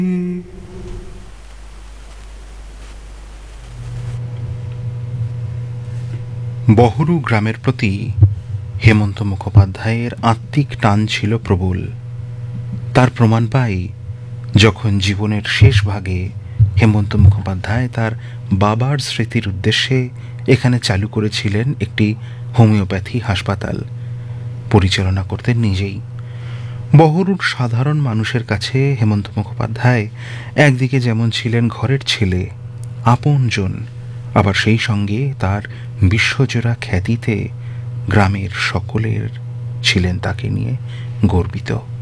বহরু গ্রামের প্রতি হেমন্ত মুখোপাধ্যায়ের আত্মিক টান ছিল প্রবল। তার প্রমাণ পাই যখন জীবনের শেষ ভাগে হেমন্ত মুখোপাধ্যায় তার বাবার স্মৃতির উদ্দেশ্যে এখানে চালু করেছিলেন একটি হোমিওপ্যাথি হাসপাতাল। পরিচালনা করতেন নিজেই। বহরুর সাধারণ মানুষের কাছে হেমন্ত মুখোপাধ্যায় একদিকে যেমন ছিলেন ঘরের ছেলে, আপনজন, আবার সেই সঙ্গে তার বিশ্বজোড়া খ্যাতিতে গ্রামের সকলের ছিলেন তাকে নিয়ে গর্বিত।